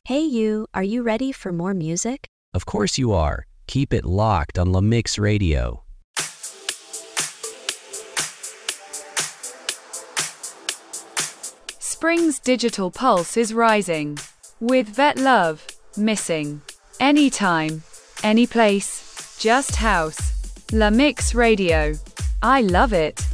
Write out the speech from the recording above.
Hey you, are you ready for more music? Of course you are. Keep it locked on La Mix Radio. Spring's digital pulse is rising. With Vet Love, Missing. Anytime, any place, just house. La Mix Radio. I love it.